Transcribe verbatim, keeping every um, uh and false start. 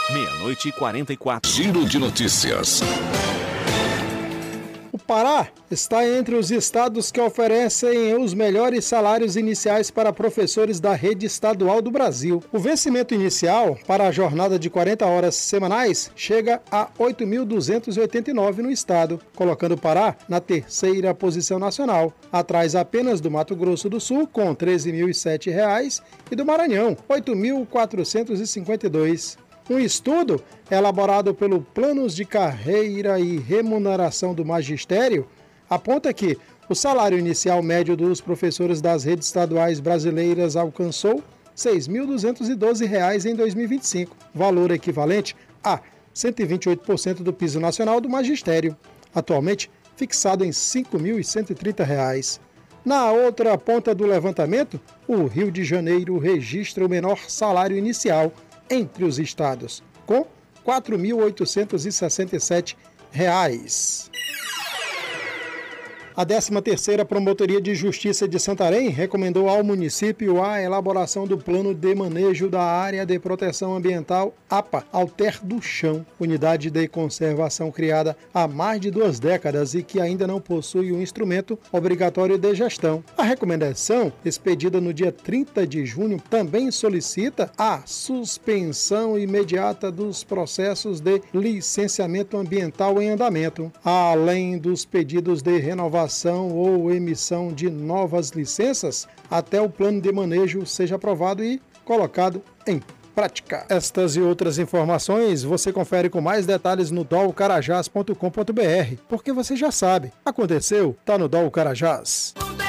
Meia-noite e quarenta e quatro. Giro de notícias. O Pará está entre os estados que oferecem os melhores salários iniciais para professores da rede estadual do Brasil. O vencimento inicial para a jornada de quarenta horas semanais chega a oito mil duzentos e oitenta e nove no estado, colocando o Pará na terceira posição nacional, atrás apenas do Mato Grosso do Sul, com treze mil e sete reais, e do Maranhão, oito mil quatrocentos e cinquenta e dois. Um estudo elaborado pelo Planos de Carreira e Remuneração do Magistério aponta que o salário inicial médio dos professores das redes estaduais brasileiras alcançou seis mil duzentos e doze reais em dois mil e vinte e cinco, valor equivalente a cento e vinte e oito por cento do piso nacional do magistério, atualmente fixado em cinco mil e cento e trinta reais. Na outra ponta do levantamento, o Rio de Janeiro registra o menor salário inicial entre os estados, com quatro mil oitocentos e sessenta e sete reais. A décima terceira Promotoria de Justiça de Santarém recomendou ao município a elaboração do Plano de Manejo da Área de Proteção Ambiental A P A Alter do Chão, unidade de conservação criada há mais de duas décadas e que ainda não possui um instrumento obrigatório de gestão. A recomendação, expedida no dia trinta de junho, também solicita a suspensão imediata dos processos de licenciamento ambiental em andamento, além dos pedidos de renovação ou emissão de novas licenças até o plano de manejo seja aprovado e colocado em prática. Estas e outras informações você confere com mais detalhes no dol carajás ponto com ponto br, porque você já sabe, aconteceu, tá no Dol Carajás.